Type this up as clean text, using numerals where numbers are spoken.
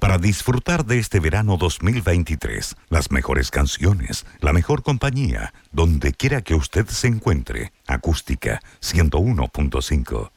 para disfrutar de este verano 2023. Las mejores canciones, la mejor compañía, donde quiera que usted se encuentre. Acústica 101.5.